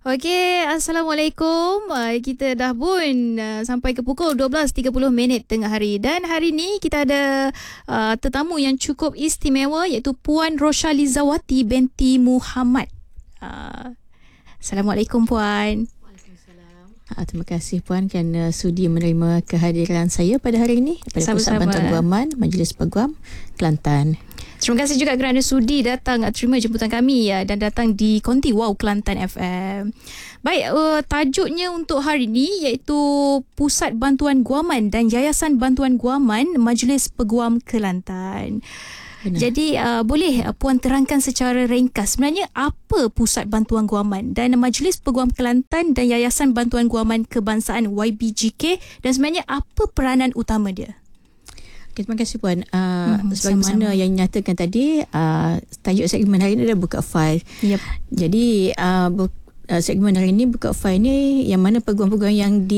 Okey, Assalamualaikum. Kita dah pun sampai ke pukul 12.30 tengah hari. Dan hari ni kita ada tetamu yang cukup istimewa, iaitu Puan Roshalizawati binti Muhammad. Assalamualaikum Puan. Terima kasih Puan kerana sudi menerima kehadiran saya pada hari ini pada Pusat Bantuan Guaman Majlis Peguam Kelantan. Terima kasih juga kerana sudi datang terima jemputan kami dan datang di Konti Wow Kelantan FM. Baik, tajuknya untuk hari ini iaitu Pusat Bantuan Guaman dan Yayasan Bantuan Guaman Majlis Peguam Kelantan. Benar. Jadi boleh Puan terangkan secara ringkas sebenarnya apa Pusat Bantuan Guaman dan Majlis Peguam Kelantan dan Yayasan Bantuan Guaman Kebangsaan YBGK, dan sebenarnya apa peranan utama dia? Terima kasih Puan. Sebagaimana yang dinyatakan tadi, tajuk segmen hari ini adalah buka fail. Yep. Jadi segmen hari ini buka fail ni yang mana peguam-peguam yang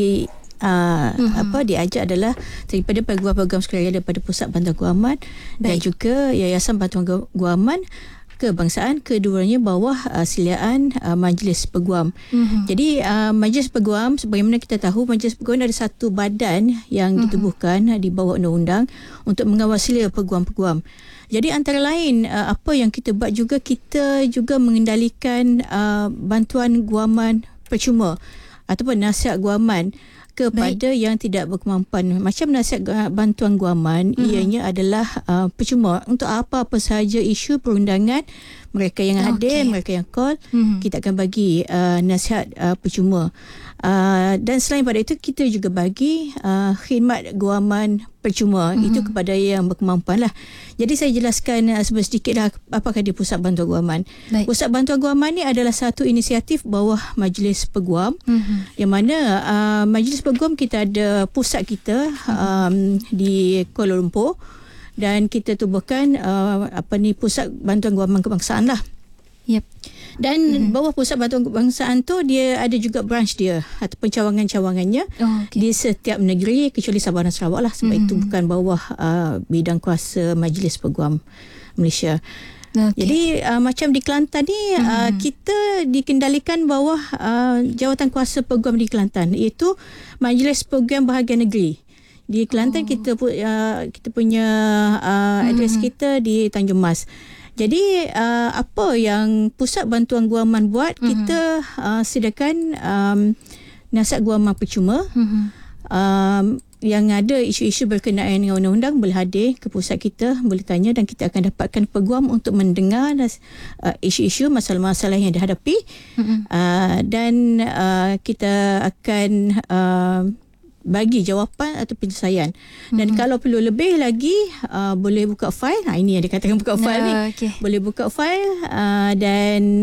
diajak adalah daripada peguam-peguam sekalian daripada Pusat Bantuan Guaman dan juga Yayasan Bantuan Guaman Kebangsaan, keduanya bawah siliaan Majlis Peguam. Jadi Majlis Peguam, sebagaimana kita tahu, Majlis Peguam ada satu badan yang ditubuhkan di bawah undang-undang untuk mengawasi peguam-peguam. Jadi antara lain apa yang kita buat juga, kita juga mengendalikan bantuan guaman percuma ataupun nasihat guaman kepada yang tidak berkemampuan. Macam nasihat bantuan guaman, ianya adalah percuma untuk apa-apa sahaja isu perundangan, mereka yang hadir, mereka yang call, kita akan bagi nasihat percuma. Dan selain pada itu, kita juga bagi khidmat guaman percuma itu kepada yang berkemampuan lah. Jadi saya jelaskan sedikit lah apakah dia Pusat Bantuan Guaman. Pusat Bantuan Guaman ni adalah satu inisiatif bawah Majlis Peguam, yang mana Majlis Peguam kita ada pusat kita di Kuala Lumpur, dan kita tubuhkan Pusat Bantuan Guaman Kebangsaan lah. Yep. Dan bawah Pusat Bantuan Kebangsaan tu dia ada juga branch dia ataupun cawangan-cawangannya di setiap negeri kecuali Sabah dan Sarawak lah, sebab itu bukan bawah bidang kuasa Majlis Peguam Malaysia. Jadi macam di Kelantan ni kita dikendalikan bawah jawatan kuasa peguam di Kelantan, iaitu Majlis Peguam Bahagian Negeri. Di Kelantan kita punya adres kita di Tanjung Mas. Jadi apa yang Pusat Bantuan Guaman buat, kita sediakan nasihat guaman percuma. Yang ada isu-isu berkenaan dengan undang-undang boleh hadir ke pusat kita, boleh tanya, dan kita akan dapatkan peguam untuk mendengar isu-isu masalah-masalah yang dihadapi. Dan kita akan bagi jawapan atau penyelesaian. Dan kalau perlu lebih lagi, boleh buka fail. Ini yang dikatakan buka fail ni. Boleh buka fail dan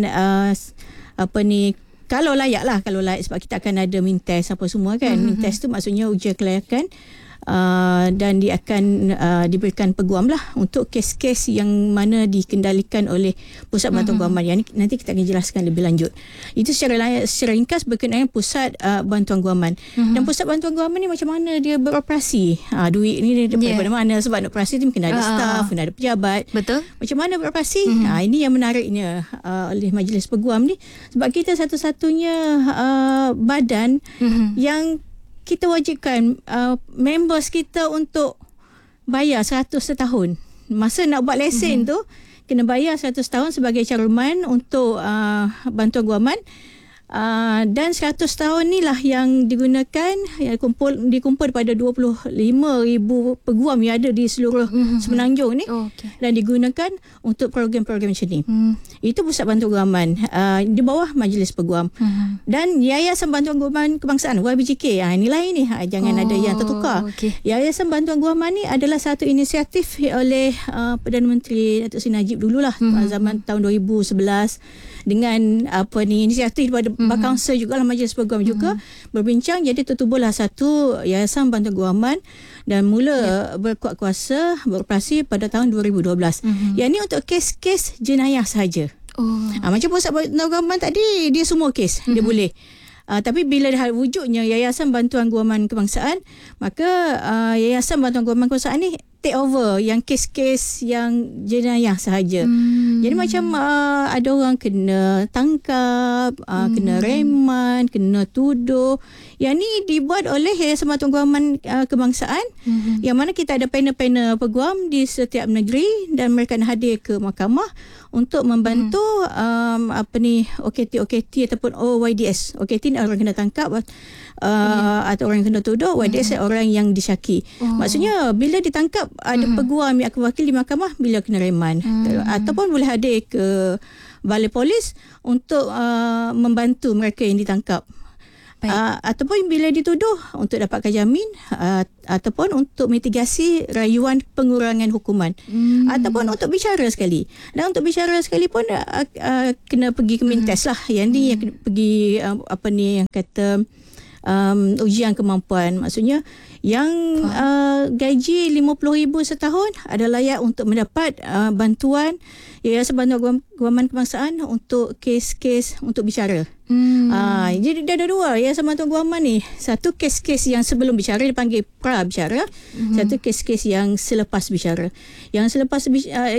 kalau layak sebab kita akan ada min test apa semua kan. Min test tu maksudnya ujian kelayakan, dan dia akan diberikan peguam lah untuk kes-kes yang mana dikendalikan oleh Pusat Bantuan Guaman. Yang nanti kita akan jelaskan lebih lanjut. Itu secara ringkas berkenaan Pusat Bantuan Guaman. Dan Pusat Bantuan Guaman ni macam mana dia beroperasi. Duit ni daripada mana, sebab nak operasi tu kena ada staff, kena ada pejabat. Betul. Macam mana beroperasi? Ini yang menariknya oleh Majlis Peguam ni, sebab kita satu-satunya badan yang kita wajibkan members kita untuk bayar 100 setahun. Masa nak buat lesen tu, kena bayar 100 tahun sebagai caruman untuk bantuan guaman. Dan 100 tahun ni lah yang digunakan, yang dikumpul pada 25,000 peguam yang ada di seluruh Semenanjung ni, dan digunakan untuk program-program macam ni. Itu Pusat Bantuan Guaman di bawah Majlis Peguam. Dan Yayasan Bantuan Guaman Kebangsaan YBGK, ini lain ni, jangan ada yang tertukar. Yayasan Bantuan Guaman ni adalah satu inisiatif oleh Perdana Menteri Datuk Seri Najib dululah, zaman tahun 2011, dengan inisiatif daripada Kaunsil juga lah, Majlis Peguam juga berbincang. Jadi tertubuhlah satu Yayasan Bantuan Guaman dan mula berkuat kuasa beroperasi pada tahun 2012. Yang ni untuk kes-kes jenayah sahaja. Macam Pusat Bantuan Guaman tadi, dia semua kes dia boleh. Tapi bila dah wujudnya Yayasan Bantuan Guaman Kebangsaan, maka Yayasan Bantuan Guaman Kebangsaan ni take over yang kes-kes yang jenayah sahaja. Jadi macam ada orang kena tangkap, kena reman, kena tuduh. Yang ni dibuat oleh Yayasan Bantuan Guaman Kebangsaan, yang mana kita ada panel-panel peguam di setiap negeri dan mereka nak hadir ke mahkamah untuk membantu OKT ataupun OYDS. OKT ni orang kena tangkap atau orang yang kena tuduh. YDS orang yang disyaki. Maksudnya bila ditangkap ada peguam yang akan wakil di mahkamah, bila kena reman ataupun boleh hadir ke balai polis untuk membantu mereka yang ditangkap. Ataupun bila dituduh untuk dapatkan jamin ataupun untuk mitigasi rayuan pengurangan hukuman ataupun untuk bicara sekali. Dan untuk bicara sekali pun kena pergi ke Mintes lah. Yang ni yang kena pergi yang kata ujian kemampuan. Maksudnya yang gaji RM50,000 setahun ada layak untuk mendapat bantuan Yayasan Bantuan Guaman Kebangsaan untuk kes-kes untuk bicara. Jadi ada dua Yayasan Bantuan Guaman ni. Satu kes-kes yang sebelum bicara dipanggil pra bicara. Satu kes-kes yang selepas bicara. Yang selepas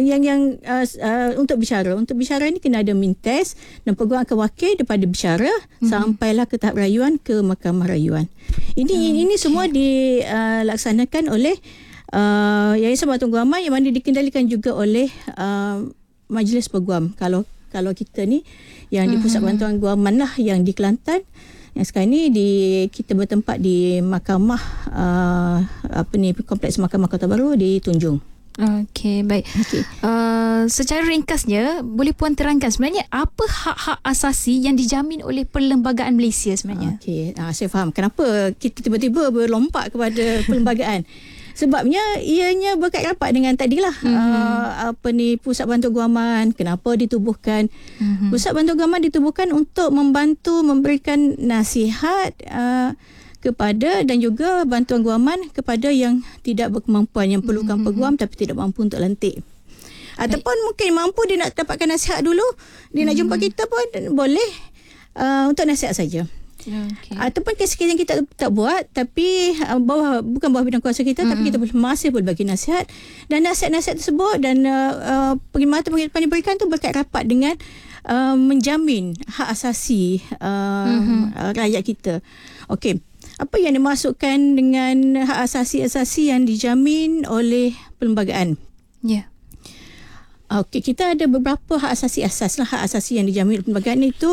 untuk bicara. Untuk bicara ni kena ada mintes dan peguam akan wakil daripada bicara sampailah ke tahap rayuan ke mahkamah rayuan. Ini semua dilaksanakan oleh Yayasan Bantuan Guaman yang mana dikendalikan juga oleh Majlis Peguam. Kalau kita ni yang di Pusat Bantuan Guaman lah yang di Kelantan, yang sekarang ni kita bertempat di mahkamah Kompleks Mahkamah Kota Baru di Tunjung. Okey, baik. Secara ringkasnya, boleh Puan terangkan sebenarnya apa hak-hak asasi yang dijamin oleh Perlembagaan Malaysia sebenarnya? Okey, saya faham kenapa kita tiba-tiba berlompat kepada perlembagaan. Sebabnya ianya berkait rapat dengan tadilah Pusat Bantuan Guaman. Kenapa ditubuhkan? Pusat Bantuan Guaman ditubuhkan untuk membantu memberikan nasihat kepada dan juga bantuan guaman kepada yang tidak berkemampuan, yang perlukan peguam tapi tidak mampu untuk lantik. Ataupun mungkin mampu dia nak dapatkan nasihat dulu, dia nak jumpa kita pun boleh untuk nasihat saja. Okay. Ataupun kes-kes yang kita tak buat tapi bukan bawah bidang kuasa kita, tapi kita masih boleh bagi nasihat, dan nasihat-nasihat tersebut dan perkhidmatan yang diberikan tu berkait rapat dengan menjamin hak asasi rakyat kita. Okey, apa yang dimasukkan dengan hak asasi yang dijamin oleh perlembagaan? Ya. Okey, kita ada beberapa hak asasi hak asasi yang dijamin oleh perlembagaan itu.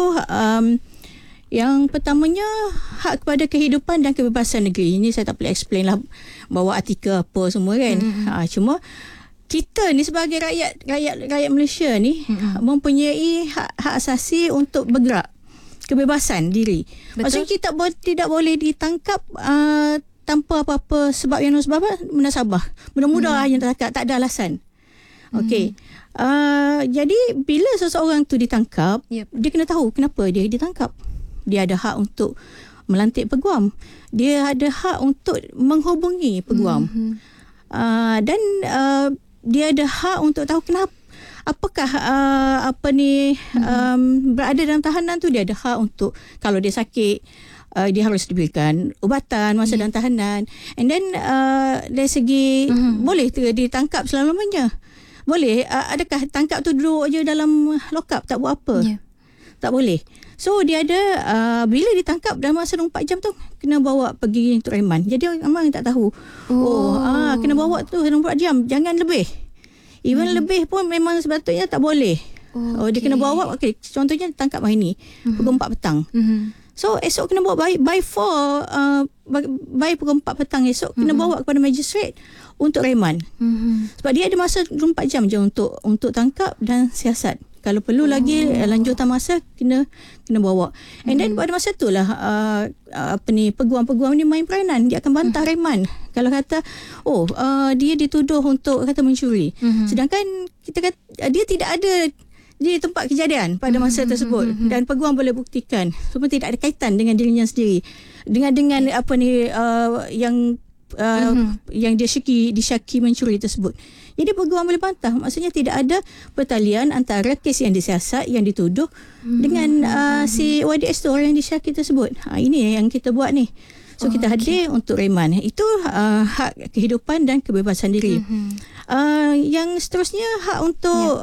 Yang pertamanya, hak kepada kehidupan dan kebebasan negeri. Ini saya tak boleh explain lah bawa artikel apa semua kan. Cuma kita ni sebagai rakyat Malaysia ni mempunyai hak asasi untuk bergerak, kebebasan diri. Betul. Maksudnya kita tidak boleh ditangkap tanpa apa-apa sebab yang munasabah. Mudah-mudah yang tak ada alasan. Okey. Jadi bila seseorang tu ditangkap, dia kena tahu kenapa dia ditangkap. Dia ada hak untuk melantik peguam. Dia ada hak untuk menghubungi peguam. Dan dia ada hak untuk tahu kenapa, apakah berada dalam tahanan tu. Dia ada hak untuk, kalau dia sakit, dia harus diberikan ubatan masa dalam tahanan. And then dari segi boleh ditangkap selama-lamanya. Boleh. Adakah tangkap tu duduk je dalam lokap tak buat apa? Tak boleh. So dia ada bila ditangkap dalam masa 24 jam tu kena bawa pergi untuk reman. Jadi orang tak tahu. Kena bawa tu 24 jam, jangan lebih. Even lebih pun memang sepatutnya tak boleh. Dia kena bawa, contohnya tangkap hari ni pukul 4 petang. So esok kena bawa by pukul 4 petang esok kena bawa kepada magistrate untuk reman. Sebab dia ada masa 24 jam je untuk tangkap dan siasat. Kalau perlu lagi lanjutan masa kena bawa. And then pada masa itulah peguam-peguam ni main peranan. Dia akan bantah reman. Kalau kata dia dituduh untuk kata mencuri. Sedangkan kita kata dia tidak ada di tempat kejadian pada masa tersebut, dan peguam boleh buktikan semua tidak ada kaitan dengan dirinya sendiri dengan yang dia disyaki mencuri tersebut. Jadi peguam boleh bantah. Maksudnya tidak ada pertalian antara kes yang disiasat, yang dituduh dengan si YDS tu, orang yang disyaki tersebut. Ini yang kita buat ni. So kita hadir untuk reman. Itu hak kehidupan dan kebebasan diri. Yang seterusnya hak untuk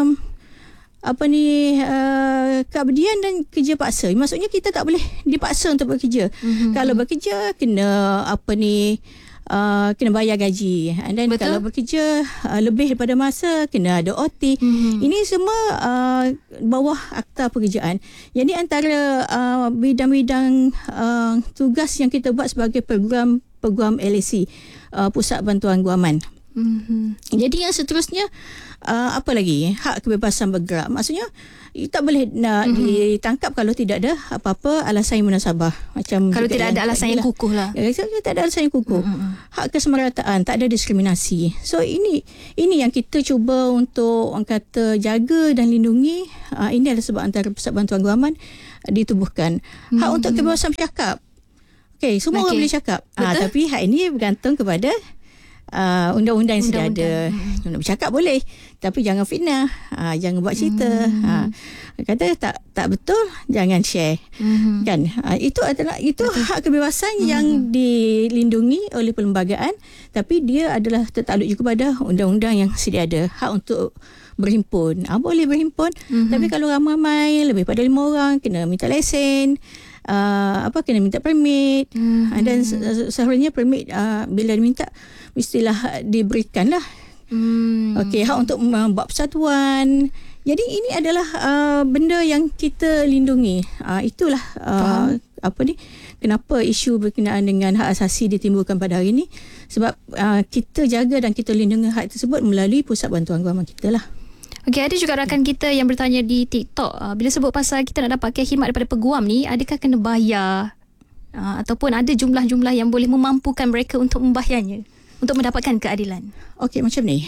keabdian dan kerja paksa. Maksudnya kita tak boleh dipaksa untuk bekerja. Kalau bekerja kena kena bayar gaji. Dan kalau bekerja lebih daripada masa kena ada OT. Ini semua bawah Akta Pekerjaan. Jadi antara bidang-bidang tugas yang kita buat sebagai peguam LAC, Pusat Bantuan Guaman. Jadi yang seterusnya apa lagi? Hak kebebasan bergerak. Maksudnya tak boleh nak ditangkap kalau tidak ada apa-apa alasan yang munasabah. Macam kalau tidak ada alasan yang kukuh lah. Tak ada alasan yang kukuh. Hak kesemerataan, tak ada diskriminasi. So ini yang kita cuba untuk orang kata jaga dan lindungi. Ini adalah sebab antara Pusat Bantuan Guaman ditubuhkan. Hak untuk kebebasan bercakap. Okey, semua orang boleh cakap. Tapi hak ini bergantung kepada undang-undang yang sedia ada. Bercakap boleh, tapi jangan fitnah, jangan buat cerita. Kata tak betul, jangan share. Kan? Itu hak kebebasan yang dilindungi oleh perlembagaan, tapi dia adalah tertakluk juga pada undang-undang yang sedia ada. Hak untuk berhimpun, boleh berhimpun, tapi kalau ramai lebih pada 5 orang kena minta lesen. Kena minta permit. Dan seharusnya permit bila diminta mestilah diberikan lah. Okey, hak untuk membuat persatuan. Jadi ini adalah benda yang kita lindungi. Itulah kenapa isu berkenaan dengan hak asasi ditimbulkan pada hari ini, sebab kita jaga dan kita lindungi hak tersebut melalui Pusat Bantuan Guaman kita lah. Okey, ada juga rakan kita yang bertanya di TikTok, bila sebut pasal kita nak dapatkan khidmat daripada peguam ni, adakah kena bayar ataupun ada jumlah-jumlah yang boleh memampukan mereka untuk membayarnya untuk mendapatkan keadilan? Okey, macam ni.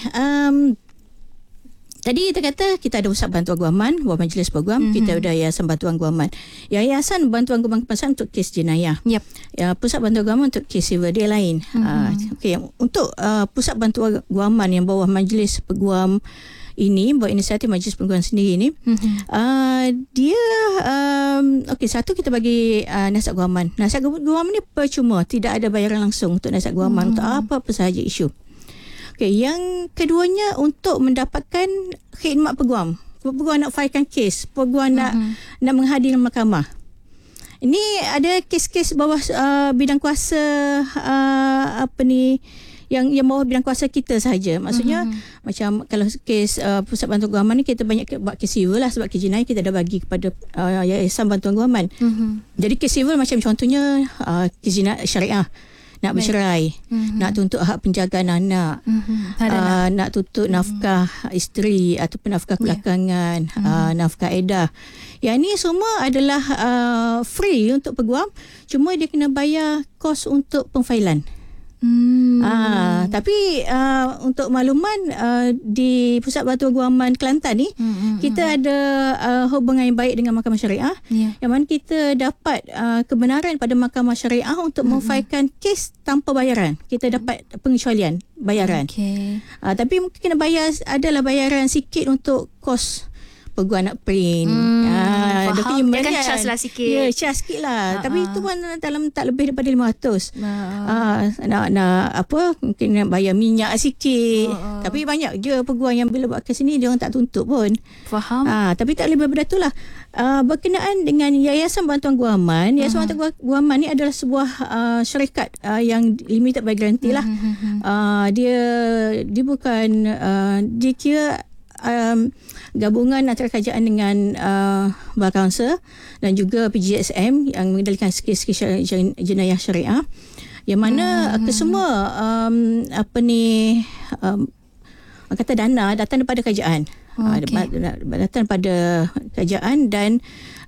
Tadi kita kata kita ada Pusat Bantuan Guaman, Buah Majlis Peguam, kita ada Yayasan Bantuan Guaman. Yayasan Bantuan Guaman Kebangsaan untuk kes jenayah. Pusat Bantuan Guaman untuk kes civil, dia lain. Okey, untuk Pusat Bantuan Guaman yang bawah Majlis Peguam ini, buat inisiatif Majlis Peguam sendiri ni, dia satu, kita bagi nasihat guaman. Nasihat guaman ni percuma, tidak ada bayaran langsung untuk nasihat guaman untuk apa-apa sahaja isu. Okey, yang keduanya untuk mendapatkan khidmat peguam. Peguam nak filekan kes, peguam nak menghadiri mahkamah. Ini ada kes-kes bawah bidang kuasa yang bawah bidang kuasa kita sahaja. Maksudnya macam kalau kes Pusat Bantuan Guaman ni, kita banyak buat kes civil lah, sebab kes jenayah kita dah bagi kepada Yayasan Bantuan Guaman. Jadi kes civil macam contohnya kes jenayah syariah, nak bercerai, nak tuntut hak penjagaan anak, nak tuntut nafkah isteri ataupun nafkah kebelakangan, nafkah edah. Yang ni semua adalah free untuk peguam, cuma dia kena bayar kos untuk pemfailan. Tapi untuk makluman, di Pusat Bantuan Guaman Kelantan ni, kita ada hubungan yang baik dengan Mahkamah Syariah, yang mana kita dapat kebenaran pada Mahkamah Syariah untuk memfailkan kes tanpa bayaran. Kita dapat pengecualian bayaran. Tapi mungkin kena bayar, adalah bayaran sikit untuk kos peguam nak print. Faham, dia kan charge lah sikit. Ya, charge sikit lah. Tapi itu pun dalam tak lebih daripada 500. Mungkin nak bayar minyak sikit. Tapi banyak je peguam yang bila buat kes ni, dia orang tak tuntut pun. Faham. Tapi tak lebih daripada tu lah. Berkenaan dengan Yayasan Bantuan Guaman, Yayasan Bantuan Guaman ni adalah sebuah syarikat yang limited by guarantee lah. Dia bukan, dia kira gabungan antara kerajaan dengan Bar Council dan juga PGSM yang mengendalikan kes-kes jenayah syariah, yang mana kesemua kata dana datang daripada kerajaan. Datang daripada kerajaan dan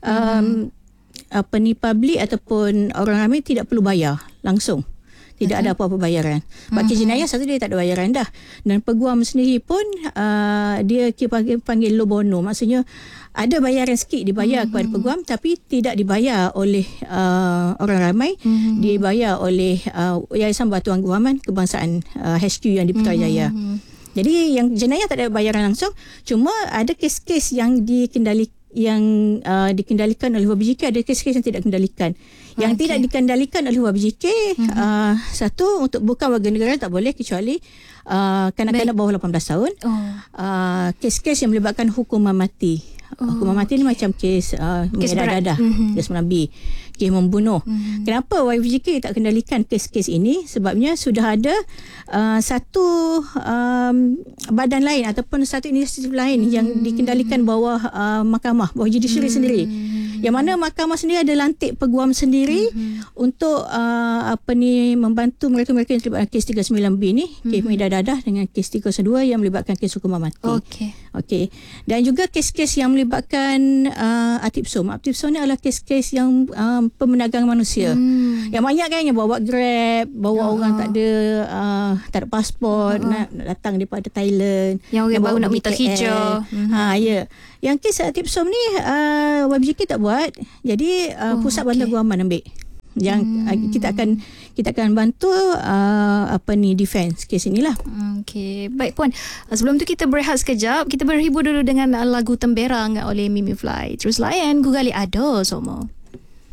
public ataupun orang ramai tidak perlu bayar langsung. Tidak ada apa-apa bayaran. Sebab kes jenayah satu, dia tak ada bayaran dah. Dan peguam sendiri pun dia panggil low bono. Maksudnya ada bayaran sikit dibayar kepada peguam, tapi tidak dibayar oleh orang ramai. Dibayar oleh Yayasan Bantuan Guaman Kebangsaan HQ yang di Putrajaya. Jadi yang jenayah tak ada bayaran langsung, cuma ada kes-kes yang yang dikendalikan oleh YBJK, ada kes-kes yang tidak dikendalikan. Yang tidak dikendalikan oleh YBJK, satu, untuk bukan warga negara tak boleh, kecuali kanak-kanak bawah 18 tahun. Kes-kes yang melibatkan hukuman mati. Hukuman mati ni macam kes mengedak dadah, kes 9B, kes membunuh. Kenapa YBJK tak kendalikan kes-kes ini? Sebabnya sudah ada satu badan lain ataupun satu inisiatif lain yang dikendalikan bawah mahkamah, bawah judiciary sendiri. Yang mana mahkamah sendiri ada lantik peguam sendiri untuk membantu mereka-mereka yang terlibat kes 39B ni, kes mengedak dadah dengan kes 302 yang melibatkan kes hukuman mati. Okey. Dan juga kes-kes yang melibatkan Atipsom. Atipsom ni adalah kes-kes yang pemenagang manusia. Yang banyak kan yang bawa Grab, bawa orang tak ada pasport, nak datang daripada Thailand. Yang orang baru nak minta hijau. Ya. Yang kes Atipsom ni YBJK tak buat. Jadi pusat bantuan guaman ambil. Yang kita akan bantu defense kes inilah. Okey, baik Puan. Sebelum tu kita berehat sekejap. Kita berhibur dulu dengan lagu Temberang oleh Mimi Fly. Terus layan Gugali Ado Somo.